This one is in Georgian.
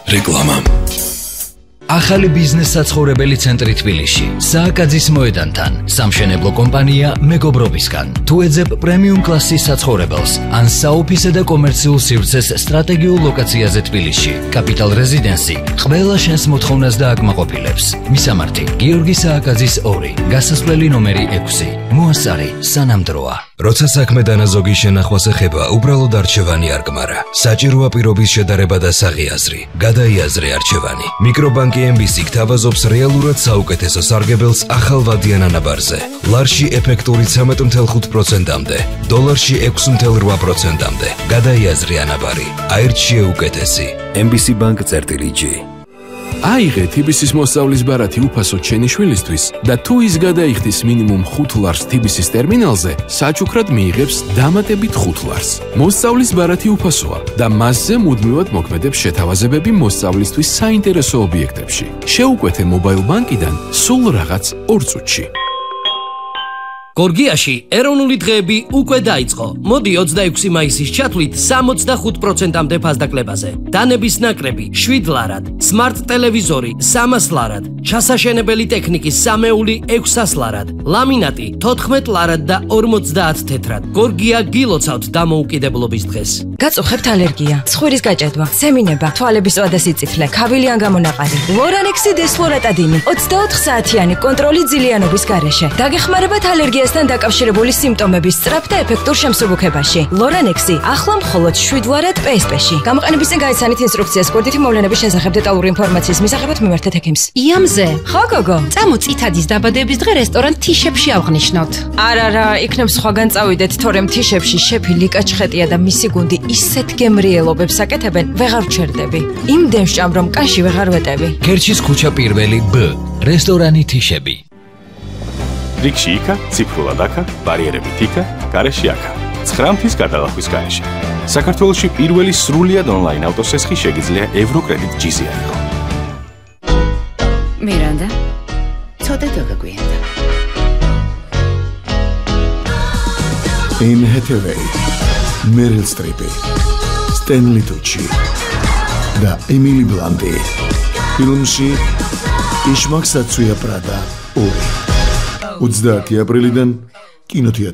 რეკლამა. ახალი ბიზნეს საცხოვრებელი ცენტრი თბილისში, სააკაძის მოედანთან, სამშენებლო კომპანია მეგობრობისგან. თუ ეძებ პრემიუმ კლასის საცხოვრებელს, ან საოფისე და კომერციულ სივრცეს სტრატეგიულ ლოკაციაზე თბილისში, კაპიტალ რეზიდენსი ყველა შენს მოთხოვნას დააკმაყოფილებს. მისამართი: გიორგი სააკაძის 2, გასასვლელი ნომერი 6. მოასწარი სანამდროა. როცა საქმე დანაზოგი შენახვას ეხება, უბრალოდ არჩევანი არ გმარა. საჭიროა პირობის შედარება და საღი აზრი. გადაიაზრე არჩევანი. მიკრობანკი MBC გთავაზობს რეალურად საუკეთესო სარგებელს ახალვადიან ანაბარზე. ლარში ეფექტური 13.5%-მდე, დოლარში 6.8%-მდე. გადაიაზრე ანაბარი. აირჩიე უკეთესი. MBC Bank-G. აიღე TBC-ის მოსწავლის ბარათი უფასო ჩენი შვილისთვის და თუ ის გადაიხდის მინიმუმ 5 ლარს TBC-ის ტერმინალზე, საჩუქრად მიიღებს დამატებით 5 ლარს. მოსწავლის ბარათი უფასოა და მასზე მუდმივად მოქმედებს შეთავაზებები მოსწავლისთვის საინტერესო ობიექტებში. შეუკვეთე მობაილ ბანკიდან სულ რაღაც 2 წუთში. გორგიაში ეროვნული დღეები უკვე დაიწყო. მოდი 26 მაისის ჩათვლით 65%-მდე ფასდაკლებაზე. დანების ნაკრები 7 ლარად, სმარტ ტელევიზორი 300 ლარად, ჩასაშენებელი ტექნიკის სამეული 600 ლარად, ლამინატი 14 ლარად და 50 თეთრად. გორგია გილოცავთ დამოუკიდებლობის დღეს. გაწუხებთ ალერგია, ცხვირის გაჭედვა, სემინება, თვალების წვადა სიწითლე, ქავილი ან გამონაყარი. ლორანექსი დესფლორატადინი 24 საათიანი კონტროლი ძილიანობის გარეშე. დაგეხმარებათ ალერგიასთან დაკავშირებული სიმპტომების სწრაფ და ეფექტურ შემსუბუქებაში. ლორანექსი ახლა მხოლოდ 7 ლარად PSP-ში. გამოყენების წინ გაიცანით ინსტრუქციას კორდითი მოვლენების შესახებ დეტალური ინფორმაციის მისაღებად მიმართეთ ექიმს. იამზე. ხო გოგო. წამო წითადის დაბადების დღე რესტორან თიშებში ავღნიშნოთ. არა, იქნებ სხვაგან წავიდეთ, თორემ თიშებში შეფი ლიკა ჩხეტია და მისი გუნდი ისეთ გემრიელობებს აკეთებენ, ვეღარ ვჩერდები. იმდენ ვჭამ რომ კაში ვეღარ ვეტევი. ქერჩის ქუჩა პირველი B, რესტორანი თიშები. რიგში იქა, ციფრულად აქა, ბარიერებით იქა, გარეშე აქა. 9 მთის გადალახვის გარეშე. საქართველოში პირველი სრულიად ონლაინ ავტოსესხი შეგიძლია ევროკრედიტ G-ზე აიღო. მირანდა, ცოტა დაგაგვიანდა. Anne Hathaway, Meryl Streep, Stanley Tucci და Emily Blunt. ფილმში იშმაკსაცუია პრადა 2. 30 აპრილიდან კინოთეატრებში.